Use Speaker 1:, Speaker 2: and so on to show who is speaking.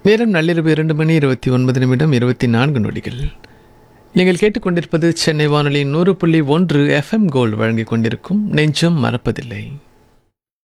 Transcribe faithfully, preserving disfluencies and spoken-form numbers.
Speaker 1: நேரம் நள்ளிரவு இரண்டு மணி இருபத்தி ஒன்பது நிமிடம் இருபத்தி நான்கு நொடிகள். நீங்கள் கேட்டுக்கொண்டிருப்பது சென்னை வானொலியின் நூறு புள்ளி ஒன்று எஃப்எம் கோல்டு வழங்கிக் கொண்டிருக்கும் நெஞ்சம் மறப்பதில்லை.